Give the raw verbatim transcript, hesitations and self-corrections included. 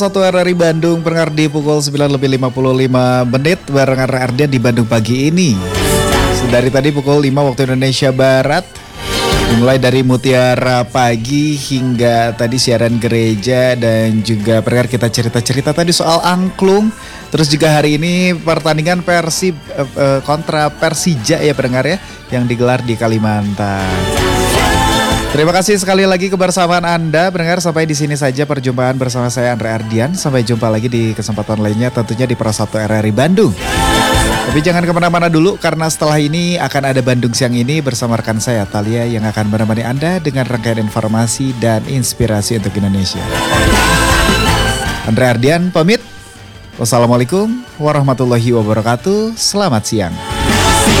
Satu R R I Bandung pendengar di pukul sembilan lebih lima puluh lima menit bareng Ardian di Bandung pagi ini. Dari tadi pukul lima waktu Indonesia Barat, mulai dari Mutiara Pagi hingga tadi siaran gereja dan juga pendengar kita cerita-cerita tadi soal angklung. Terus juga hari ini pertandingan Persib eh, kontra Persija ya pendengar ya, yang digelar di Kalimantan. Terima kasih sekali lagi kebersamaan Anda pendengar. Sampai di sini saja perjumpaan bersama saya Andre Ardian. Sampai jumpa lagi di kesempatan lainnya tentunya di Pro satu R R I Bandung. Tapi jangan kemana-mana dulu karena setelah ini akan ada Bandung Siang ini bersama rekan saya Talia yang akan menemani Anda dengan rangkaian informasi dan inspirasi untuk Indonesia. Andre Ardian pamit. Wassalamualaikum warahmatullahi wabarakatuh. Selamat siang.